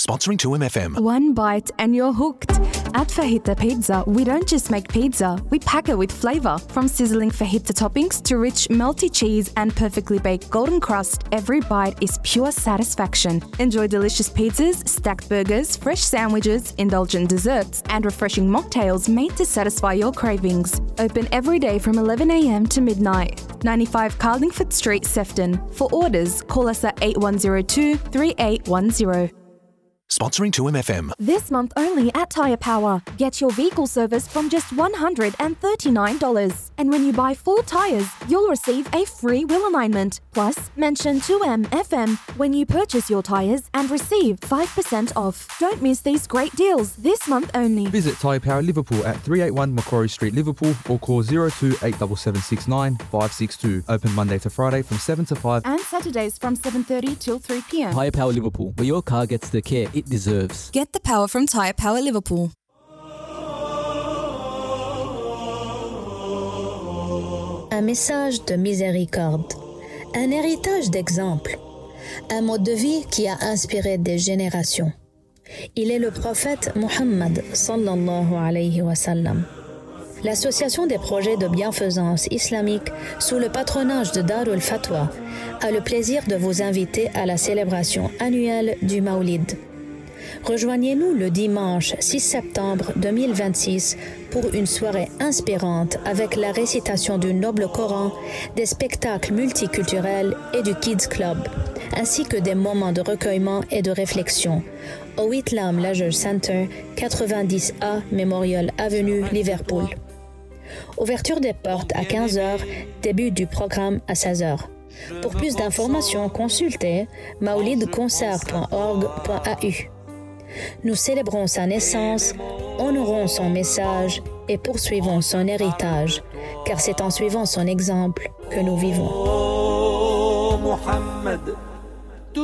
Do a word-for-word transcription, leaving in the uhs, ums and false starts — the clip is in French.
Sponsoring two M F M. One bite and you're hooked. At Fajita Pizza, we don't just make pizza, we pack it with flavour. From sizzling fajita toppings to rich melty cheese and perfectly baked golden crust, every bite is pure satisfaction. Enjoy delicious pizzas, stacked burgers, fresh sandwiches, indulgent desserts, and refreshing mocktails made to satisfy your cravings. Open every day from eleven a.m. to midnight. ninety-five Carlingford Street, Sefton. For orders, call us at eight one zero two, three eight one zero. Sponsoring two M F M. This month only at Tyre Power. Get your vehicle service from just one hundred thirty-nine dollars. And when you buy four tyres, you'll receive a free wheel alignment. Plus, mention two M F M when you purchase your tyres and receive five percent off. Don't miss these great deals this month only. Visit Tyre Power Liverpool at three eighty-one Macquarie Street, Liverpool, or call zero two eight seven seven six nine five six two. Open Monday to Friday from seven to five. And Saturdays from seven thirty till three p.m. Tyre Power Liverpool, where your car gets the care it deserves. Get the power from Tyre Power Liverpool. Un message de miséricorde, un héritage d'exemple, un mode de vie qui a inspiré des générations. Il est le prophète Muhammad sallallahu alayhi wa sallam. L'association des projets de bienfaisance islamique sous le patronage de Darul Fatwa a le plaisir de vous inviter à la célébration annuelle du Maoulid. Rejoignez-nous le dimanche six septembre deux mille vingt-six pour une soirée inspirante avec la récitation du noble Coran, des spectacles multiculturels et du Kids Club, ainsi que des moments de recueillement et de réflexion au Whitlam Leisure Center, quatre-vingt-dix A Memorial Avenue, Liverpool. Ouverture des portes à quinze heures, début du programme à seize heures. Pour plus d'informations, consultez maoulidconcert point org point a u. Nous célébrons sa naissance, honorons son message et poursuivons son héritage, car c'est en suivant son exemple que nous vivons. Oh, Muhammad.